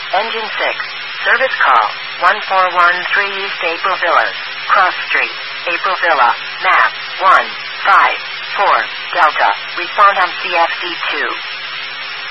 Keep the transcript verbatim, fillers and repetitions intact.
Engine six. Service call. one four one three East April Villas. Cross Street. April Villa. Map. one five four Delta. Respond on C F D two.